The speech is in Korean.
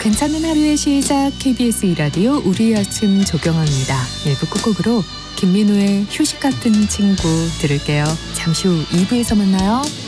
괜찮은 하루의 시작 KBS 2라디오 우리의 아침 조경화입니다. 1부 끝곡으로 김민우의 휴식 같은 친구 들을게요. 잠시 후 2부에서 만나요.